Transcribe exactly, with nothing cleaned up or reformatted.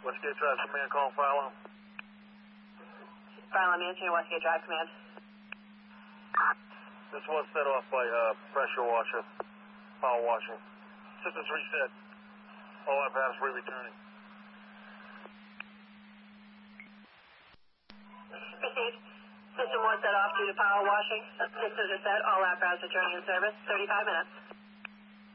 Westgate Drive Command, calling fire alarm. Fire alarm answering, Westgate Drive Command. This was set off by uh, pressure washer, power washing. System's reset. All apparatus re-returning. Received. System one set off due to power washing. Systems are set. All apparatus returning in service. thirty-five minutes.